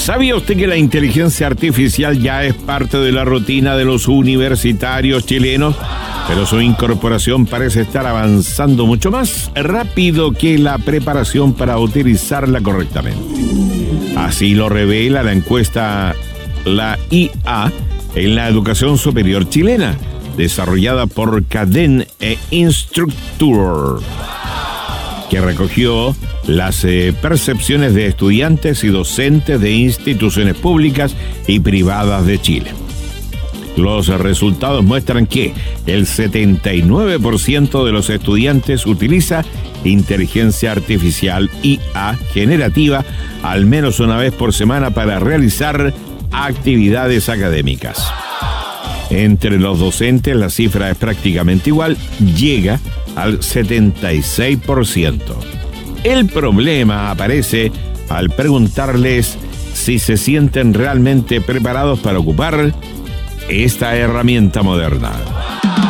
¿Sabía usted que la inteligencia artificial ya es parte de la rutina de los universitarios chilenos? Pero su incorporación parece estar avanzando mucho más rápido que la preparación para utilizarla correctamente. Así lo revela la encuesta La IA en la educación superior chilena, desarrollada por Cadén e Instructure, que recogió las percepciones de estudiantes y docentes de instituciones públicas y privadas de Chile. Los resultados muestran que el 79% de los estudiantes utiliza inteligencia artificial IA generativa al menos una vez por semana para realizar actividades académicas. Entre los docentes la cifra es prácticamente igual, llega al 76%. El problema aparece al preguntarles si se sienten realmente preparados para ocupar esta herramienta moderna.